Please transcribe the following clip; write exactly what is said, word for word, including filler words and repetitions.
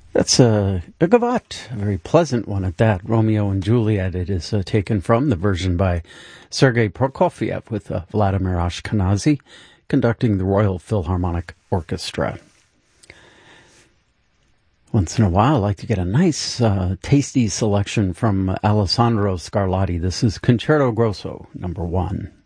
That's a, a gavotte, a very pleasant one at that. Romeo and Juliet, it is uh, taken from the version by Sergei Prokofiev with uh, Vladimir Ashkenazy conducting the Royal Philharmonic Orchestra. Once in a while, I like to get a nice, uh, tasty selection from Alessandro Scarlatti. This is Concerto Grosso, number one.